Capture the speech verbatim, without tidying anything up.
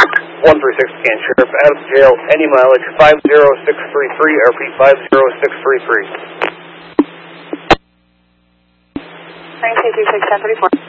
one three six can Sheriff, Adams Jail, any mileage five zero six three three, R P five zero six three three. nine two two six, ten thirty-four.